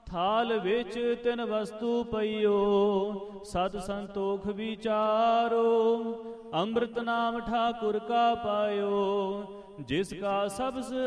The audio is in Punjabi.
ਥਾਲ ਵਿੱਚ ਤਿਨ ਵਸਤੂ ਪਈਓ, ਸਤ ਸੰਤੋਖ ਵਿਚਾਰੋ। ਅੰਮ੍ਰਿਤ ਨਾਮ ਠਾਕੁਰ ਕਾ ਪਾਇਓ, ਜਿਸ ਕਾ ਸਬਸ